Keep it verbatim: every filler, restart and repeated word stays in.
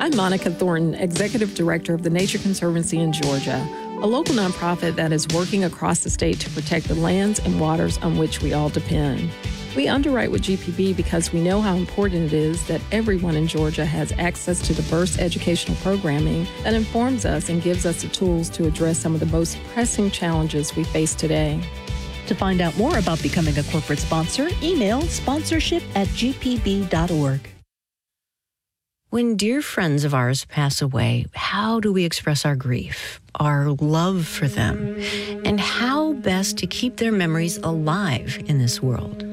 I'm Monica Thornton, Executive Director of the Nature Conservancy in Georgia, a local nonprofit that is working across the state to protect the lands and waters on which we all depend. We underwrite with G P B because we know how important it is that everyone in Georgia has access to diverse educational programming that informs us and gives us the tools to address some of the most pressing challenges we face today. To find out more about becoming a corporate sponsor, email sponsorship at g p b dot org. When dear friends of ours pass away, how do we express our grief, our love for them, and how best to keep their memories alive in this world?